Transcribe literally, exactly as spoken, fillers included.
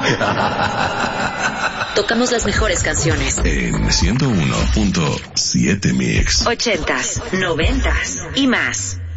Tocamos las mejores canciones. En ciento uno punto siete Mix. Ochentas, noventas y más.